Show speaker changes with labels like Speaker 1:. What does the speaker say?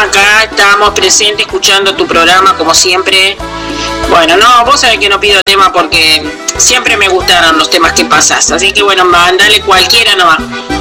Speaker 1: acá estamos presentes escuchando tu programa como siempre. Bueno, no, vos sabés que no pido tema porque siempre me gustaron los temas que pasás, así que bueno, mandale cualquiera nomás.